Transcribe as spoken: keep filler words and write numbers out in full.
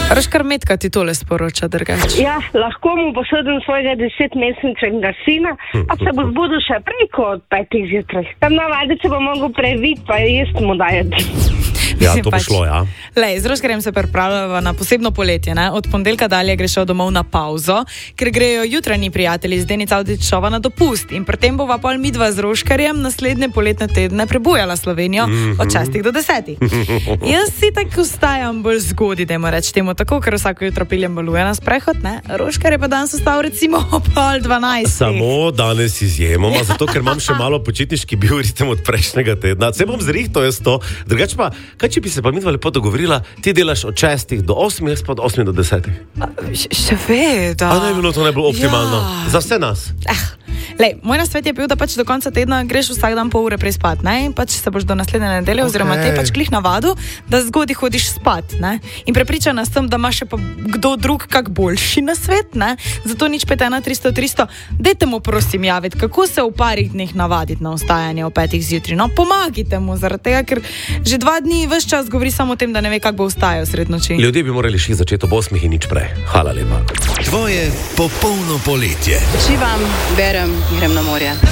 Roškar Metka ti tole sporoča, drugače. Ja, lahko mu posodim svojega desetmesečnega sina, pa se bo zbudil še prej kot petih zjutraj. Tam navaditi se bo mogel previti, pa jest mu dajati. Ja, to bo šlo, ja. Lej, z Roškarjem se pripravljava na posebno poletje, ne? Od ponedeljka dalje greš domov na pauzo, ker grejo jutranji prijatelji z Denica Avdičova na dopust in pri tem bova pol midva z Roškarjem naslednje poletne tedne prebujala Slovenijo mm-hmm. od šestih do desetih. Jaz si tako vstajam bolj zgodaj, dajmo reči temu tako, ker vsako jutro piljem baluje na sprehod, ne? Roškar je pa danes vstal recimo pol dvanajstih. Samo danes izjemoma, zato ker imam še malo počitniški bioritem od prejšnjega tedna. Se bom zrihto jaz to, drugače pa, kaj če bi se pa midva lepo dogovorila, ti delaš od šestih do osmih, jaz pa od osmih do desetih. Seveda. A ne bi bilo to najbolj optimalno? Ja. Za vse nas. Eh. Lej, moj nasvet je bil, da pač do konca tedna greš vsak dan pol ure prej spat, ne? In pač se boš do naslednje nedelje, okay. oziroma te pač glih navadu, da zgodaj hodiš spat, ne? In prepričana sem, da ima še pa kdo drug kak boljši nasvet, ne? Zato nič pet ena tristo tristo, dajte mu prosim javiti, kako se v parih dneh navaditi na vstajanje o petih zjutraj. No, pomagite mu, zaradi tega, ker že dva dni ves čas govori samo o tem, da ne ve, kak bo vstajal sred noči. Ljudje bi morali še začeti ob osmih in nič prej. Hvala lepa. Tvoje popolno poletje. Uživam, berem, grem na morje.